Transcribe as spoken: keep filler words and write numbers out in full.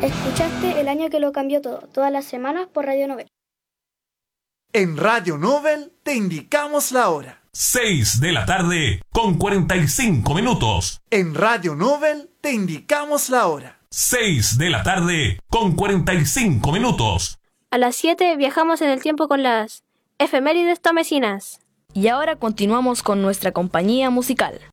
Escuchaste El año que lo cambió todo, todas las semanas por Radio Nobel. En Radio Nobel te indicamos la hora. seis de la tarde con cuarenta y cinco minutos. En Radio Nobel te indicamos la hora. seis de la tarde con cuarenta y cinco minutos. A las siete viajamos en el tiempo con las efemérides tomesinas. Y ahora continuamos con nuestra compañía musical.